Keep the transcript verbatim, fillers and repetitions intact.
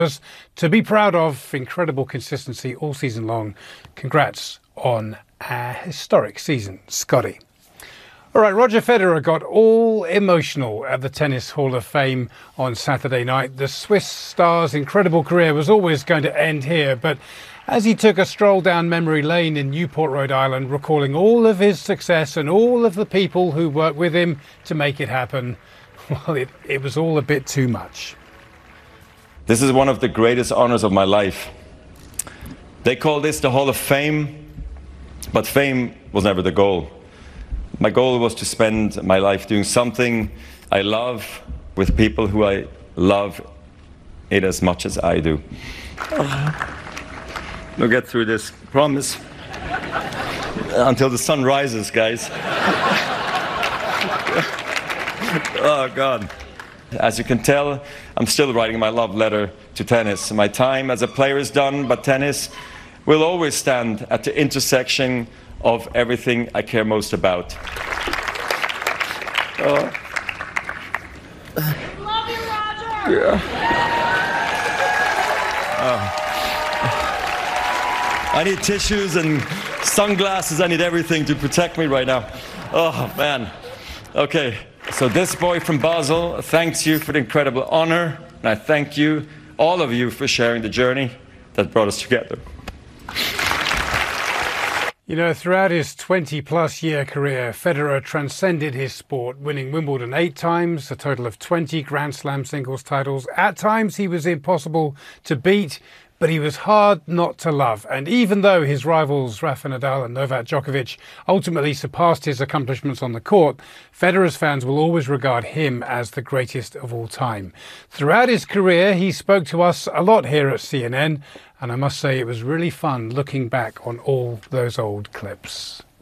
to be proud of. Incredible consistency all season long. Congrats on a historic season, Scotty. All right, Roger Federer got all emotional at the Tennis Hall of Fame on Saturday night. The Swiss star's incredible career was always going to end here, but as he took a stroll down memory lane in Newport, Rhode Island, recalling all of his success and all of the people who worked with him to make it happen, well, it, it was all a bit too much. This is one of the greatest honors of my life. They call this the Hall of Fame, but fame was never the goal. My goal was to spend my life doing something I love with people who I love it as much as I do. Oh. We'll get through this, promise. Until the sun rises, guys. Oh, God. As you can tell, I'm still writing my love letter to tennis. My time as a player is done, but tennis will always stand at the intersection of everything I care most about. Uh, Love you, Roger! Yeah. Uh, I need tissues and sunglasses. I need everything to protect me right now. Oh, man. Okay, so this boy from Basel thanks you for the incredible honor, and I thank you, all of you, for sharing the journey that brought us together. You know, throughout his twenty-plus year career, Federer transcended his sport, winning Wimbledon eight times, a total of twenty Grand Slam singles titles. At times, he was impossible to beat, but he was hard not to love. And even though his rivals Rafa Nadal and Novak Djokovic ultimately surpassed his accomplishments on the court, Federer's fans will always regard him as the greatest of all time. Throughout his career, he spoke to us a lot here at C N N, and I must say it was really fun looking back on all those old clips.